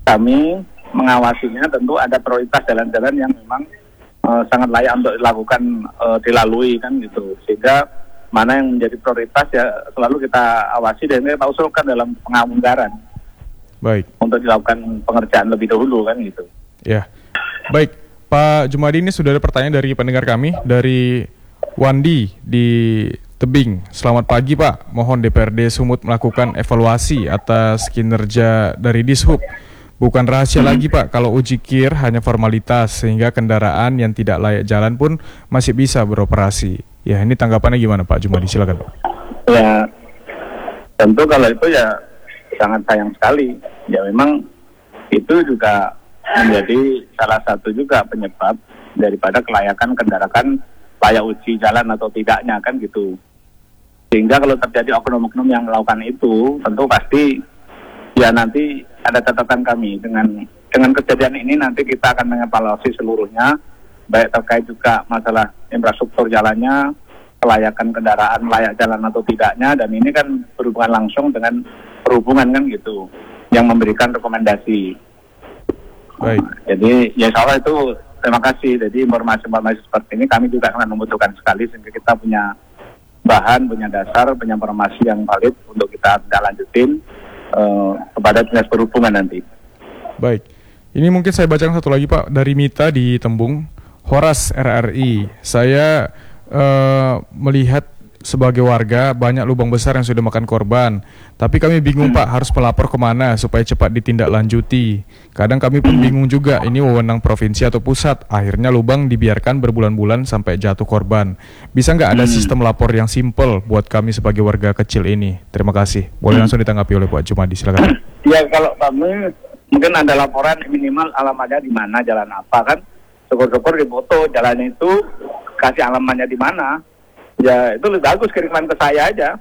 kami mengawasinya tentu ada prioritas jalan-jalan yang memang sangat layak untuk dilakukan dilalui kan gitu, sehingga mana yang menjadi prioritas ya selalu kita awasi dan kita usulkan dalam penganggaran. Baik. Untuk dilakukan pengerjaan lebih dahulu kan gitu. Ya. Baik, Pak Jumadi, ini sudah ada pertanyaan dari pendengar kami dari Wandi di Tebing. Selamat pagi Pak, mohon DPRD Sumut melakukan evaluasi atas kinerja dari Dishub. Bukan rahasia lagi Pak, kalau uji KIR hanya formalitas sehingga kendaraan yang tidak layak jalan pun masih bisa beroperasi. Ya, ini tanggapannya gimana Pak Jumadi? Silakan Pak. Ya, tentu kalau itu ya sangat sayang sekali. Ya memang itu juga menjadi salah satu juga penyebab daripada kelayakan kendaraan layak uji jalan atau tidaknya kan gitu. Sehingga kalau terjadi oknum-oknum yang melakukan itu, tentu pasti ya nanti ada catatan kami dengan kejadian ini. Nanti kita akan mengevaluasi seluruhnya, baik terkait juga masalah infrastruktur jalannya, kelayakan kendaraan layak jalan atau tidaknya, dan ini kan berhubungan langsung dengan perhubungan kan gitu, yang memberikan rekomendasi. Baik. Jadi ya insya Allah itu terima kasih. Jadi informasi-informasi seperti ini kami juga sangat membutuhkan sekali, sehingga kita punya bahan, punya dasar, punya informasi yang valid untuk kita tidak lanjutin kepada dinas perhubungan nanti. Baik. Ini mungkin saya bacakan satu lagi Pak, dari Mita di Tembung. Horas RRI, saya melihat sebagai warga banyak lubang besar yang sudah makan korban, tapi kami bingung Pak harus melapor kemana supaya cepat ditindaklanjuti. Kadang kami pun bingung juga, ini wewenang provinsi atau pusat. Akhirnya lubang dibiarkan berbulan-bulan sampai jatuh korban. Bisa nggak ada sistem lapor yang simple buat kami sebagai warga kecil ini? Terima kasih. Boleh langsung ditanggapi oleh Pak Jumadi, silakan. Ya kalau kami mungkin ada laporan minimal alamatnya di mana, jalan apa kan. Syukur-syukur di foto jalan itu, kasih alamatnya di mana. Ya itu lebih bagus kiriman ke saya aja.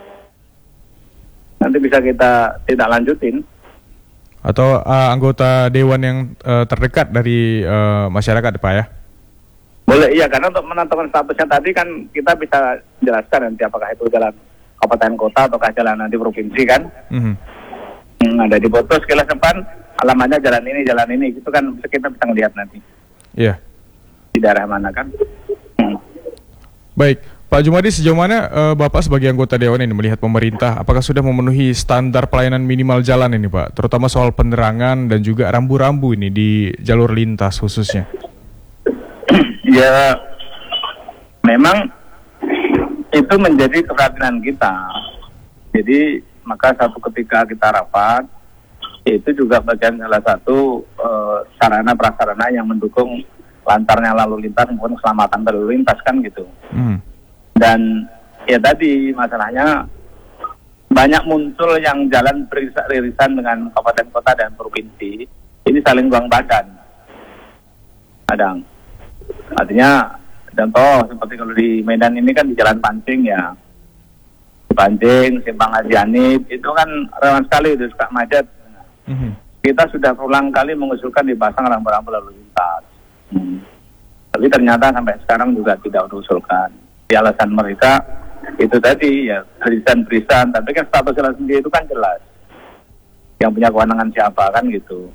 Nanti bisa kita tidak lanjutin. Atau anggota dewan yang terdekat dari masyarakat Pak ya? Boleh, iya, karena untuk menentukan statusnya tadi kan kita bisa jelaskan nanti apakah itu jalan kabupaten kota ataukah jalan nanti provinsi kan. Ada di foto sekilas depan alamatnya jalan ini, itu kan kita bisa melihat nanti. Iya. Di daerah mana kan. Baik, Pak Jumadi, sejauh mana Bapak sebagai anggota Dewan ini melihat pemerintah apakah sudah memenuhi standar pelayanan minimal jalan ini Pak, terutama soal penerangan dan juga rambu-rambu ini di jalur lintas khususnya? Ya, memang itu menjadi keperhatian kita. Jadi maka satu ketika kita rapat, itu juga bagian salah satu sarana prasarana yang mendukung lancarnya lalu lintas maupun keselamatan berlalu lintas kan gitu. Dan ya tadi masalahnya banyak muncul yang jalan beririsan dengan kabupaten kota dan provinsi, ini saling buang badan kadang. Artinya contoh seperti kalau di Medan ini kan di Jalan Pancing ya, Pancing, Simpang Haji Hanif, itu kan rawan sekali itu suka macet. Kita sudah berulang kali mengusulkan dipasang rambu-rambu lalu lintas. Tapi ternyata sampai sekarang juga tidak diusulkan. Di alasan mereka itu tadi ya berisan-berisan, tapi kan status jalan sendiri itu kan jelas. Yang punya kewenangan siapa kan gitu.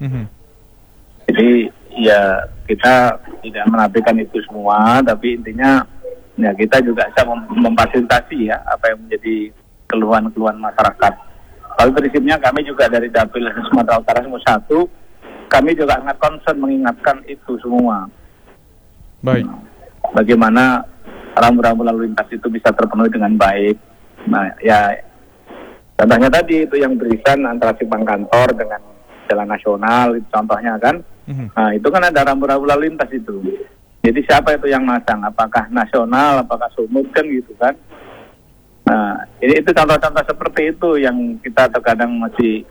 Jadi ya kita tidak menafikan itu semua, tapi intinya ya kita juga bisa memfasilitasi ya apa yang menjadi keluhan-keluhan masyarakat. Tapi prinsipnya kami juga dari Dapil Sumatera Utara 1, kami juga sangat concern mengingatkan itu semua. Baik. Bagaimana rambu-rambu lalu lintas itu bisa terpenuhi dengan baik. Nah ya contohnya tadi itu yang berisan antara simpang kantor dengan jalan nasional, itu contohnya kan. Nah itu kan ada rambu-rambu lalu lintas itu. Jadi siapa itu yang masang? Apakah nasional, apakah Sumut kan gitu kan? Nah, ini itu contoh-contoh seperti itu yang kita terkadang masih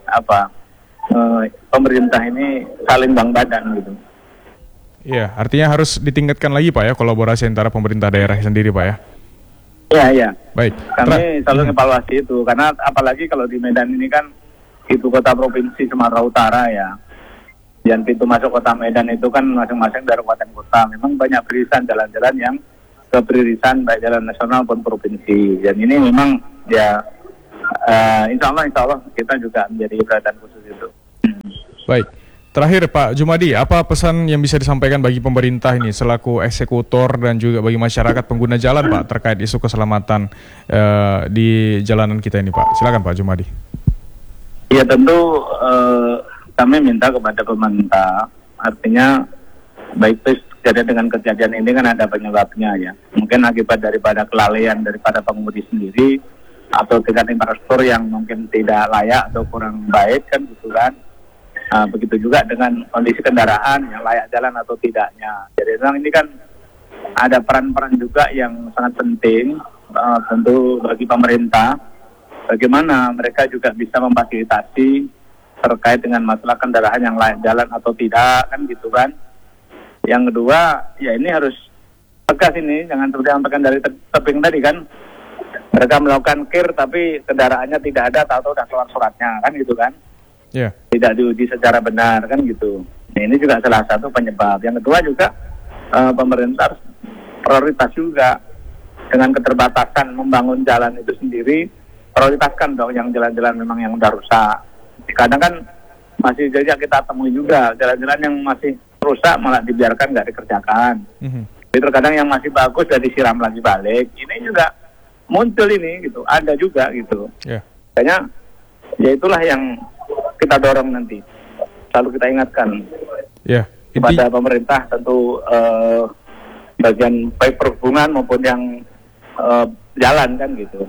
pemerintah ini saling bang badan gitu. Iya, artinya harus ditingkatkan lagi Pak ya kolaborasi antara pemerintah daerah sendiri Pak ya. Iya. Baik. Kami selalu evaluasi itu karena apalagi kalau di Medan ini kan ibu kota provinsi Sumatera Utara ya. Dan pintu masuk kota Medan itu kan masing-masing dari kabupaten kota. Memang banyak beririsan jalan-jalan yang keberirisan baik jalan nasional maupun provinsi. Dan ini memang ya insya Allah kita juga menjadi perhatian khusus itu. Baik. Terakhir Pak Jumadi, apa pesan yang bisa disampaikan bagi pemerintah ini selaku eksekutor dan juga bagi masyarakat pengguna jalan Pak terkait isu keselamatan di jalanan kita ini Pak? Silakan Pak Jumadi. Ya tentu kami minta kepada pemerintah, artinya baik kejadian dengan kejadian ini kan ada penyebabnya ya. Mungkin akibat daripada kelalaian daripada pengemudi sendiri atau dengan infrastruktur yang mungkin tidak layak atau kurang baik kan gitu kan. Begitu juga dengan kondisi kendaraan yang layak jalan atau tidaknya. Jadi memang ini kan ada peran-peran juga yang sangat penting tentu bagi pemerintah. Bagaimana mereka juga bisa memfasilitasi terkait dengan masalah kendaraan yang layak jalan atau tidak kan gitu kan. Yang kedua ya ini harus tegas ini, jangan seperti yang tekan dari tebing tadi kan. Mereka melakukan kir tapi kendaraannya tidak ada atau sudah keluar suratnya kan gitu kan. Tidak diuji secara benar kan gitu. Nah, ini juga salah satu penyebab. Yang kedua juga pemerintah prioritas juga dengan keterbatasan membangun jalan itu sendiri, prioritaskan dong yang jalan-jalan memang yang udah rusak. Kadang kan masih jadi kita temui juga jalan-jalan yang masih rusak malah dibiarkan nggak dikerjakan. Jadi terkadang yang masih bagus udah disiram lagi balik. Ini juga muncul ini gitu, ada juga gitu. Kayaknya ya itulah yang kita dorong nanti, selalu kita ingatkan kepada pemerintah tentu bagian baik perhubungan maupun yang jalan kan gitu.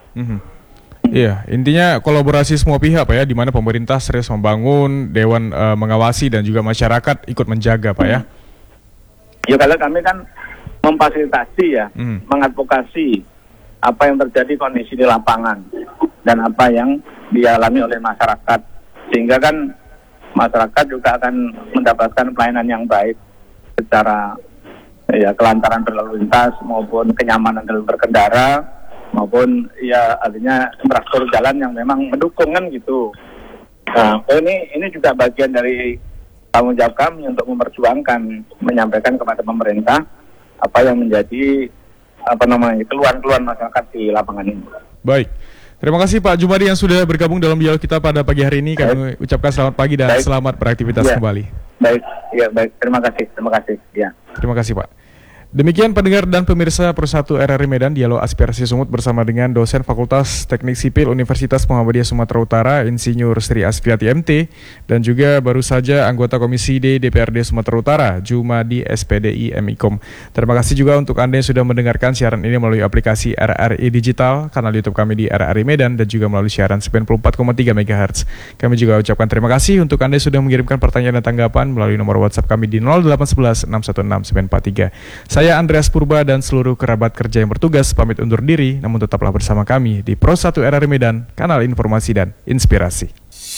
Iya, intinya kolaborasi semua pihak Pak ya, di mana pemerintah serius membangun, dewan mengawasi dan juga masyarakat ikut menjaga Pak ya. Ya kalau kami kan memfasilitasi ya, mengadvokasi apa yang terjadi kondisi di lapangan dan apa yang dialami oleh masyarakat. Sehingga kan masyarakat juga akan mendapatkan pelayanan yang baik secara ya kelancaran berlalu lintas maupun kenyamanan dalam berkendara maupun ya artinya infrastruktur jalan yang memang mendukung kan gitu. Nah, ini juga bagian dari tanggung jawab kami untuk memperjuangkan, menyampaikan kepada pemerintah apa yang menjadi keluhan-keluhan masyarakat di lapangan ini. Baik. Terima kasih Pak Jumadi yang sudah bergabung dalam dialog kita pada pagi hari ini. Kami ucapkan selamat pagi dan selamat beraktivitas kembali. Baik, terima kasih. Ya. Terima kasih Pak. Demikian pendengar dan pemirsa Persatu RRI Medan, dialog aspirasi Sumut bersama dengan dosen Fakultas Teknik Sipil Universitas Muhammadiyah Sumatera Utara, Insinyur Sri Asfiati MT, dan juga baru saja anggota Komisi D DPRD Sumatera Utara, Jumadi SPDI MIKOM. Terima kasih juga untuk Anda yang sudah mendengarkan siaran ini melalui aplikasi RRI Digital, kanal YouTube kami di RRI Medan, dan juga melalui siaran 94,3 MHz. Kami juga ucapkan terima kasih untuk Anda yang sudah mengirimkan pertanyaan dan tanggapan melalui nomor WhatsApp kami di 0811 616 943. Saya Andreas Purba dan seluruh kerabat kerja yang bertugas pamit undur diri, namun tetaplah bersama kami di Pro 1 RRI Medan, kanal informasi dan inspirasi.